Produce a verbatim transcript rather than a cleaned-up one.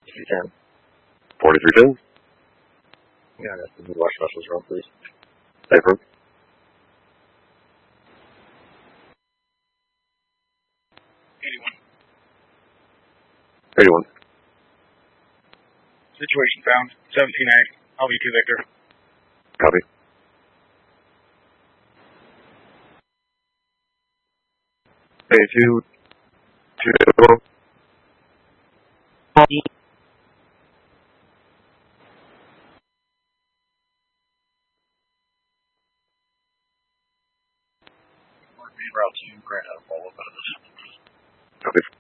If you can. forty-three ten. Yeah, that's the Midwest Specials roll, please. Paper. eighty-one. eighty-one. Situation found. seventeen A. L V two Victor. Copy. eighty-two. two zero. Route two, Grant, follow up out of this. Copy.